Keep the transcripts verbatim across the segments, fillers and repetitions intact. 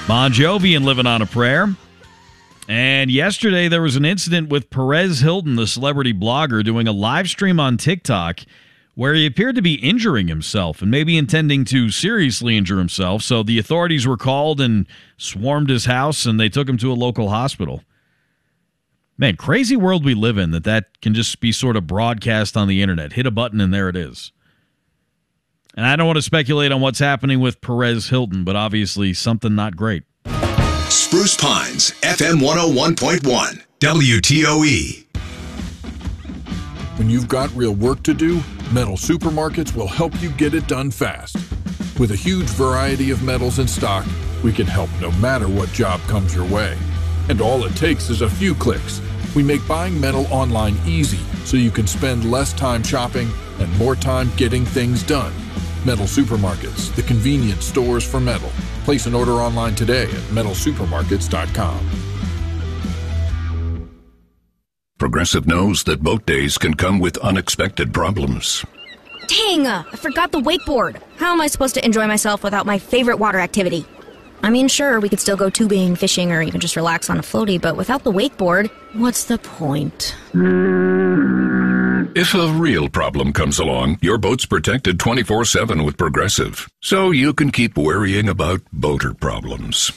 Bon Jovi and Living on a Prayer. And yesterday there was an incident with Perez Hilton, the celebrity blogger, doing a live stream on TikTok where he appeared to be injuring himself and maybe intending to seriously injure himself. So the authorities were called and swarmed his house, and they took him to a local hospital. Man, crazy world we live in that that can just be sort of broadcast on the internet. Hit a button and there it is. And I don't want to speculate on what's happening with Perez Hilton, but obviously something not great. Spruce Pines, F M one oh one point one, W T O E. When you've got real work to do, Metal Supermarkets will help you get it done fast. With a huge variety of metals in stock, we can help no matter what job comes your way. And all it takes is a few clicks. We make buying metal online easy so you can spend less time shopping and more time getting things done. Metal Supermarkets, the convenience stores for metal. Place an order online today at metal supermarkets dot com. Progressive knows that boat days can come with unexpected problems. Dang, I forgot the wakeboard. How am I supposed to enjoy myself without my favorite water activity? I mean, sure, we could still go tubing, fishing, or even just relax on a floaty, but without the wakeboard, what's the point? If a real problem comes along, your boat's protected twenty-four seven with Progressive, so you can keep worrying about boater problems.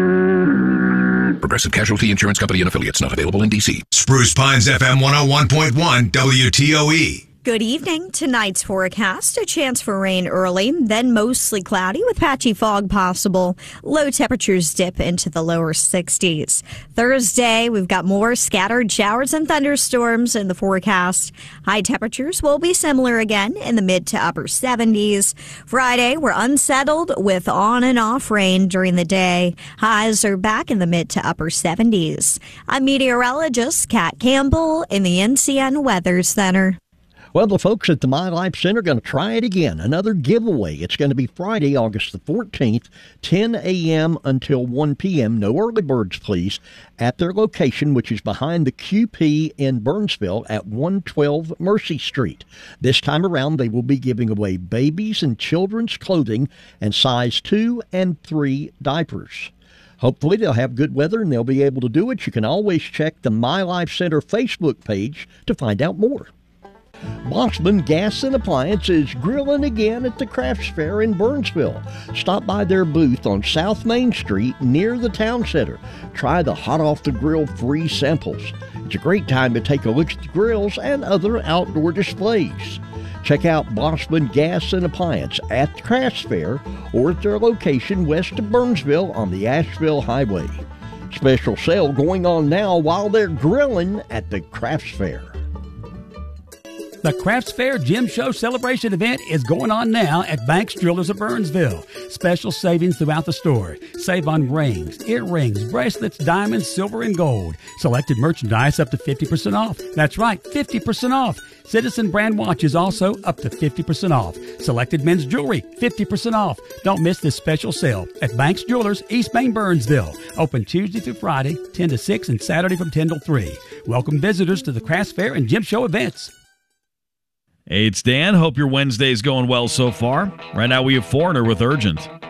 Progressive Casualty Insurance Company and Affiliates, not available in D C. Spruce Pines, F M one oh one point one, W T O E. Good evening. Tonight's forecast, a chance for rain early, then mostly cloudy with patchy fog possible. Low temperatures dip into the lower sixties. Thursday, we've got more scattered showers and thunderstorms in the forecast. High temperatures will be similar again in the mid to upper seventies. Friday, we're unsettled with on and off rain during the day. Highs are back in the mid to upper seventies. I'm meteorologist Kat Campbell in the N C N Weather Center. Well, the folks at the My Life Center are going to try it again. Another giveaway. It's going to be Friday, August the fourteenth, ten a.m. until one p.m. No early birds, please, at their location, which is behind the Q P in Burnsville at one twelve Mercy Street. This time around, they will be giving away babies and children's clothing and size two and three diapers. Hopefully, they'll have good weather and they'll be able to do it. You can always check the My Life Center Facebook page to find out more. Bossman Gas and Appliance is grilling again at the Crafts Fair in Burnsville. Stop by their booth on South Main Street near the town center. Try the hot off the grill free samples. It's a great time to take a look at the grills and other outdoor displays. Check out Bossman Gas and Appliance at the Crafts Fair or at their location west of Burnsville on the Asheville Highway. Special sale going on now while they're grilling at the Crafts Fair. The Crafts Fair Gem Show Celebration event is going on now at Banks Jewelers of Burnsville. Special savings throughout the store. Save on rings, earrings, bracelets, diamonds, silver, and gold. Selected merchandise up to fifty percent off. That's right, fifty percent off. Citizen brand watches also up to fifty percent off. Selected men's jewelry, fifty percent off. Don't miss this special sale at Banks Jewelers, East Main, Burnsville. Open Tuesday through Friday, ten to six, and Saturday from ten till three. Welcome visitors to the Crafts Fair and Gem Show events. Hey, it's Dan. Hope your Wednesday's going well so far. Right now we have Foreigner with Urgent.